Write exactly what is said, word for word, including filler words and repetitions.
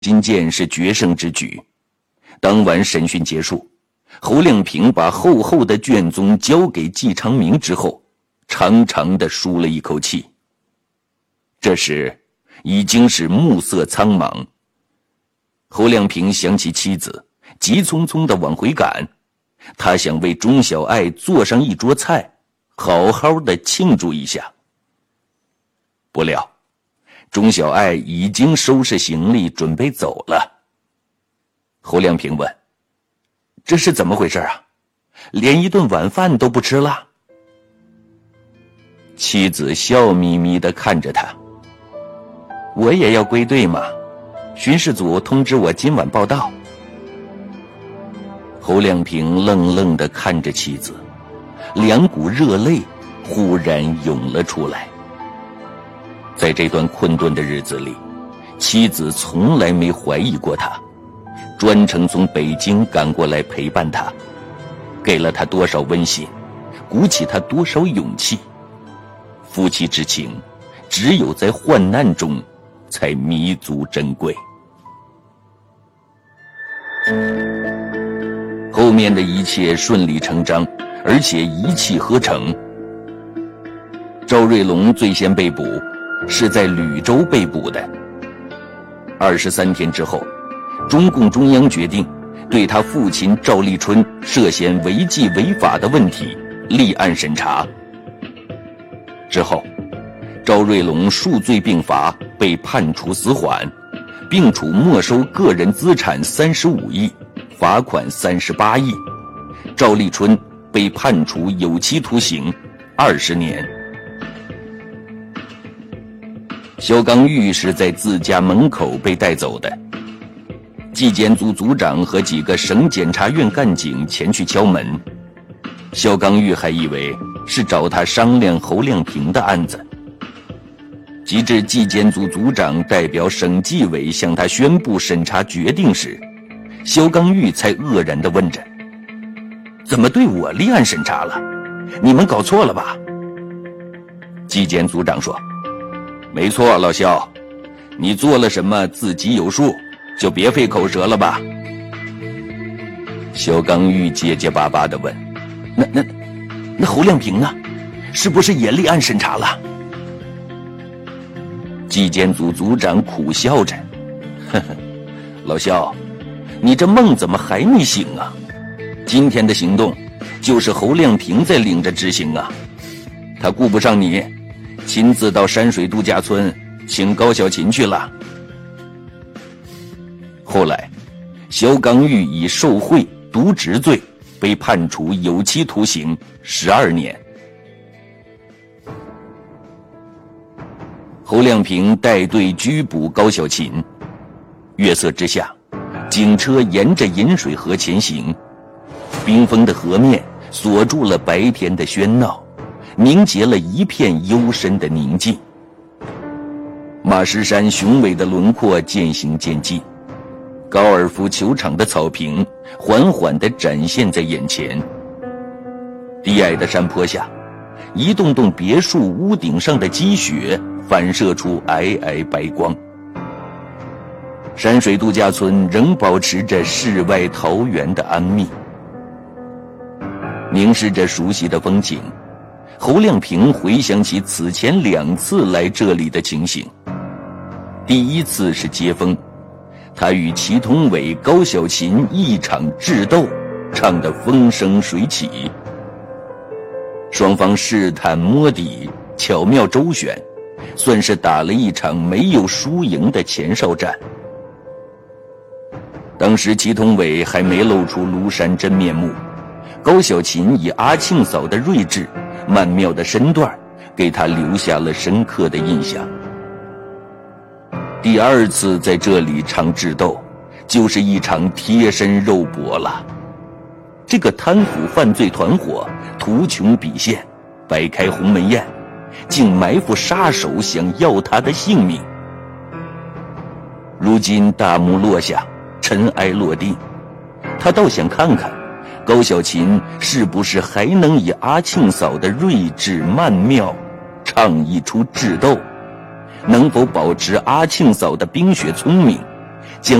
金剑是决胜之举。当晚审讯结束，侯亮平把厚厚的卷宗交给季长明之后，长长的舒了一口气。这时已经是暮色苍茫，侯亮平想起妻子，急匆匆地往回赶。他想为钟小爱做上一桌菜，好好的庆祝一下。不料钟小爱已经收拾行李准备走了。侯亮平问：这是怎么回事啊？连一顿晚饭都不吃了？妻子笑眯眯地看着他：我也要归队嘛，巡视组通知我今晚报到。侯亮平愣愣地看着妻子，两股热泪忽然涌了出来。在这段困顿的日子里，妻子从来没怀疑过他，专程从北京赶过来陪伴他，给了他多少温馨，鼓起他多少勇气。夫妻之情，只有在患难中才弥足珍贵。后面的一切顺理成章，而且一气呵成。赵瑞龙最先被捕，是在吕州被捕的。二十三天之后，中共中央决定对他父亲赵立春涉嫌违纪违法的问题立案审查。之后，赵瑞龙数罪并罚，被判处死缓，并处没收个人资产三十五亿，罚款三十八亿。赵立春被判处有期徒刑二十年。肖刚玉是在自家门口被带走的。纪检组组长和几个省检察院干警前去敲门，肖刚玉还以为是找他商量侯亮平的案子。及至纪检组组长代表省纪委向他宣布审查决定时，肖刚玉才愕然地问着：怎么对我立案审查了？你们搞错了吧？纪检组长说：没错，老肖，你做了什么自己有数，就别费口舌了吧。肖刚玉结结巴巴地问：那那那侯亮平呢？是不是也立案审查了？纪检组组长苦笑着：呵呵，老肖，你这梦怎么还没醒啊？今天的行动就是侯亮平在领着执行啊，他顾不上你，亲自到山水度假村请高小琴去了。后来肖刚玉以受贿渎职罪被判处有期徒刑十二年。侯亮平带队拘捕高小琴，月色之下，警车沿着饮水河前行，冰封的河面锁住了白天的喧闹，凝结了一片幽深的宁静。马石山雄伟的轮廓渐行渐近，高尔夫球场的草坪缓缓地展现在眼前。低矮的山坡下，一栋栋别墅屋顶上的积雪反射出皑皑白光。山水度假村仍保持着世外桃源的安谧。凝视着熟悉的风景，侯亮平回想起此前两次来这里的情形。第一次是接风，他与祁同伟、高小琴一场智斗，唱得风生水起。双方试探摸底，巧妙周旋，算是打了一场没有输赢的前哨战。当时祁同伟还没露出庐山真面目，高小琴以阿庆嫂的睿智、曼妙的身段给他留下了深刻的印象。第二次在这里唱智斗，就是一场贴身肉搏了。这个贪腐犯罪团伙图穷匕现，摆开鸿门宴，竟埋伏杀手想要他的性命。如今大幕落下，尘埃落定，他倒想看看高小琴是不是还能以阿庆嫂的睿智曼妙唱一出智斗，能否保持阿庆嫂的冰雪聪明，